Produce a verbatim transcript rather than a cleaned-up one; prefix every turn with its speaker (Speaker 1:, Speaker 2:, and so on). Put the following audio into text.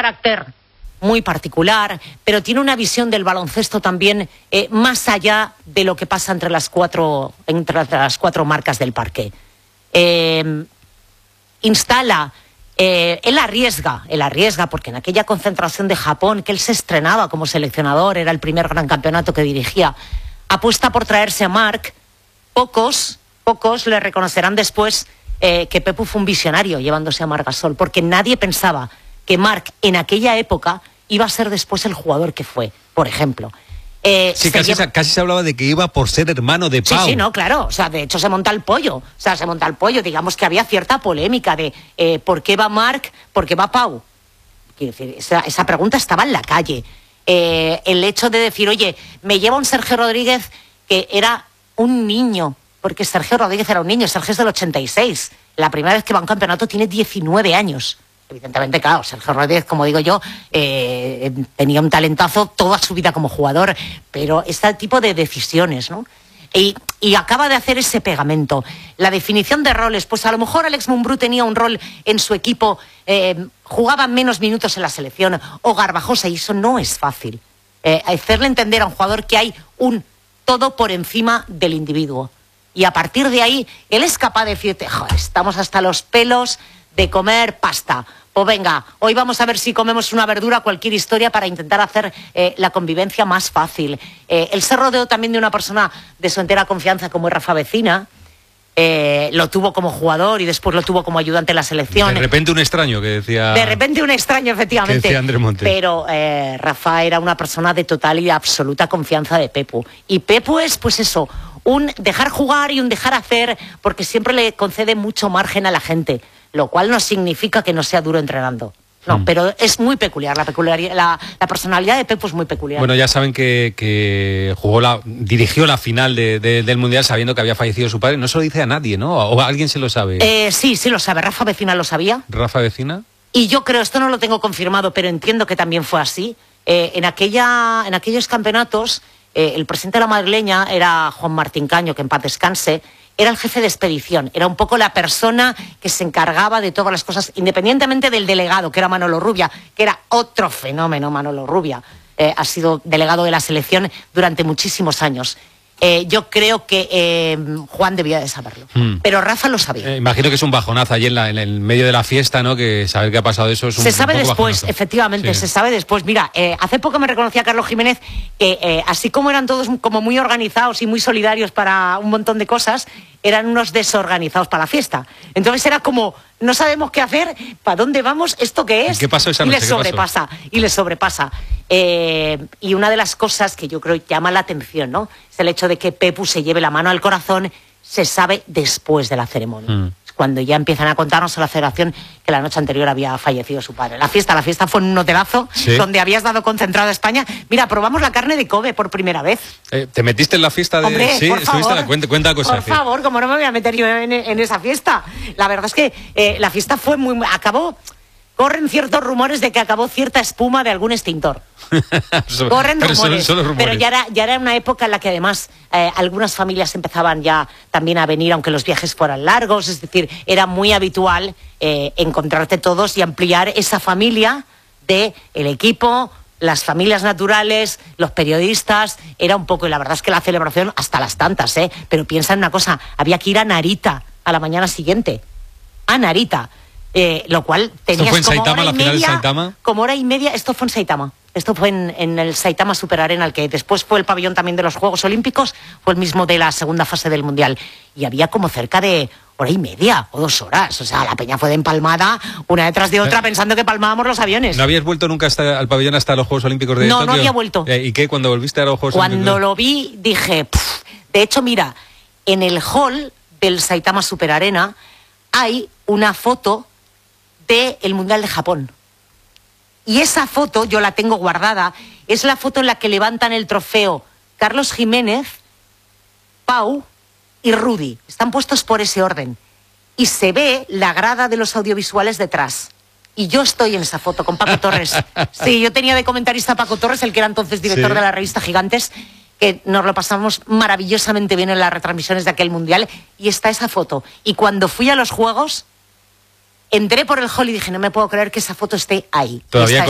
Speaker 1: carácter muy particular, pero tiene una visión del baloncesto también eh, más allá de lo que pasa entre las cuatro, entre las cuatro marcas del parque. Eh, instala, eh, él arriesga, él arriesga, porque en aquella concentración de Japón, que él se estrenaba como seleccionador, era el primer gran campeonato que dirigía, apuesta por traerse a Marc. Pocos, pocos le reconocerán después eh, que Pepu fue un visionario llevándose a Marc Gasol, porque nadie pensaba que Marc en aquella época iba a ser después el jugador que fue, por ejemplo. Eh,
Speaker 2: sí, casi, lleva... casi se hablaba de que iba por ser hermano de Pau.
Speaker 1: Sí, sí, no, claro. O sea, de hecho se monta el pollo. O sea, se monta el pollo. Digamos que había cierta polémica de eh, ¿por qué va Marc? ¿Por qué va Pau? Quiero decir, esa, esa pregunta estaba en la calle. Eh, el hecho de decir, oye, me lleva un Sergio Rodríguez que era un niño, porque Sergio Rodríguez era un niño. Sergio es del ochenta y seis. La primera vez que va a un campeonato tiene diecinueve años. Evidentemente, claro, Sergio Rodríguez, como digo yo, eh, tenía un talentazo toda su vida como jugador, pero este tipo de decisiones, ¿no? Y, y acaba de hacer ese pegamento. La definición de roles, pues a lo mejor Alex Mumbrú tenía un rol en su equipo, eh, jugaba menos minutos en la selección, o Garbajosa, y eso no es fácil. Eh, hacerle entender a un jugador que hay un todo por encima del individuo. Y a partir de ahí, él es capaz de decirte, joder, estamos hasta los pelos de comer pasta. O venga, hoy vamos a ver si comemos una verdura, cualquier historia, para intentar hacer eh, la convivencia más fácil. Eh, él se rodeó también de una persona de su entera confianza como es Rafa Vecina. Eh, lo tuvo como jugador y después lo tuvo como ayudante en la selección.
Speaker 2: De repente un extraño, que decía...
Speaker 1: De repente un extraño, efectivamente.
Speaker 2: Que decía Andrés Montes.
Speaker 1: Pero eh, Rafa era una persona de total y absoluta confianza de Pepu. Y Pepu es, pues eso, un dejar jugar y un dejar hacer, porque siempre le concede mucho margen a la gente, lo cual no significa que no sea duro entrenando. No, mm. pero es muy peculiar, la, peculiaridad, la, la personalidad de Pepu es muy peculiar.
Speaker 2: Bueno, ya saben que, que jugó la, dirigió la final de, de, del Mundial sabiendo que había fallecido su padre. No se lo dice a nadie, ¿no? ¿O alguien se lo sabe?
Speaker 1: Eh, sí, sí lo sabe. Rafa Vecina lo sabía.
Speaker 2: ¿Rafa Vecina?
Speaker 1: Y yo creo, esto no lo tengo confirmado, pero entiendo que también fue así. Eh, en, aquella, en aquellos campeonatos, eh, el presidente de la madrileña era Juan Martín Caño, que en paz descanse. Era el jefe de expedición, era un poco la persona que se encargaba de todas las cosas, independientemente del delegado, que era Manolo Rubia, que era otro fenómeno. Manolo Rubia eh, ha sido delegado de la selección durante muchísimos años. Eh, yo creo que eh, Juan debía de saberlo, hmm. pero Rafa lo sabía.
Speaker 2: Eh, imagino que es un bajonazo allí en, la, en el medio de la fiesta, ¿no? Que saber qué ha pasado eso es un,
Speaker 1: se sabe
Speaker 2: un poco
Speaker 1: después,
Speaker 2: bajonazo.
Speaker 1: Efectivamente, sí. Se sabe después. Mira, eh, hace poco me reconocía Carlos Jiménez que eh, así como eran todos como muy organizados y muy solidarios para un montón de cosas, eran unos desorganizados para la fiesta. Entonces era como, no sabemos qué hacer, ¿para dónde vamos? ¿Esto qué es?
Speaker 2: ¿Qué pasó esa noche?
Speaker 1: Y les sobrepasa, y les sobrepasa. Eh, y una de las cosas que yo creo llama la atención, ¿no? Es el hecho de que Pepu se lleve la mano al corazón, se sabe después de la ceremonia. Mm. Cuando ya empiezan a contarnos a la federación que la noche anterior había fallecido su padre. La fiesta, la fiesta fue en un hotelazo, ¿sí? Donde habías dado concentrado a España. Mira, probamos la carne de Kobe por primera vez.
Speaker 2: Eh, ¿Te metiste en la fiesta de...?
Speaker 1: Hombre,
Speaker 2: sí,
Speaker 1: por favor,
Speaker 2: la cuenta, cuenta cosas.
Speaker 1: Por favor, como no me voy a meter yo en, en esa fiesta. La verdad es que eh, la fiesta fue muy... Acabó... Corren ciertos rumores de que acabó cierta espuma de algún extintor. Corren
Speaker 2: pero
Speaker 1: rumores,
Speaker 2: solo, solo rumores. Pero
Speaker 1: ya era, ya era una época en la que además eh, algunas familias empezaban ya también a venir, aunque los viajes fueran largos. Es decir, era muy habitual eh, encontrarte todos y ampliar esa familia de el equipo, las familias naturales, los periodistas. Era un poco, y la verdad es que la celebración hasta las tantas, ¿eh? Pero piensa en una cosa, había que ir a Narita a la mañana siguiente. A Narita. Eh, lo cual tenías
Speaker 2: ¿Esto fue en
Speaker 1: como
Speaker 2: Saitama,
Speaker 1: hora y
Speaker 2: la final
Speaker 1: media,
Speaker 2: de Saitama?
Speaker 1: Como hora y media, esto fue en Saitama. Esto fue en, en el Saitama Super Arena, el que después fue el pabellón también de los Juegos Olímpicos, fue el mismo de la segunda fase del Mundial. Y había como cerca de hora y media o dos horas. O sea, la peña fue de empalmada una detrás de otra pensando que palmábamos los aviones.
Speaker 2: ¿No habías vuelto nunca hasta, al pabellón hasta los Juegos Olímpicos de
Speaker 1: No,
Speaker 2: Tokio?
Speaker 1: no había vuelto.
Speaker 2: Eh, ¿Y qué? ¿Cuando volviste a los Juegos
Speaker 1: Cuando
Speaker 2: Olímpicos?
Speaker 1: Cuando lo vi, dije... Pff. De hecho, mira, en el hall del Saitama Super Arena hay una foto del Mundial de Japón. Y esa foto, yo la tengo guardada, es la foto en la que levantan el trofeo Carlos Jiménez, Pau y Rudy. Están puestos por ese orden. Y se ve la grada de los audiovisuales detrás. Y yo estoy en esa foto con Paco Torres. Sí, yo tenía de comentarista a Paco Torres, el que era entonces director sí. de la revista Gigantes, que nos lo pasamos maravillosamente bien en las retransmisiones de aquel Mundial. Y está esa foto. Y cuando fui a los Juegos... Entré por el hall y dije, no me puedo creer que esa foto esté ahí.
Speaker 2: Todavía